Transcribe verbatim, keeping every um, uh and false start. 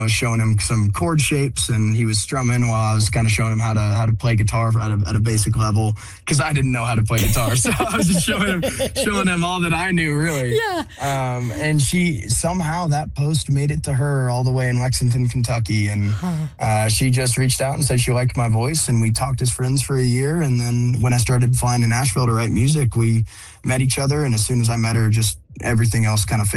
I was showing him some chord shapes, and he was strumming while I was kind of showing him how to how to play guitar at a, at a basic level, because I didn't know how to play guitar. So I was just showing him showing him all that I knew, really. Yeah. Um, and she somehow that post made it to her all the way in Lexington, Kentucky, and uh, she just reached out and said she liked my voice, and we talked as friends for a year. And then when I started flying to Nashville to write music, we met each other, and as soon as I met her, just everything else kind of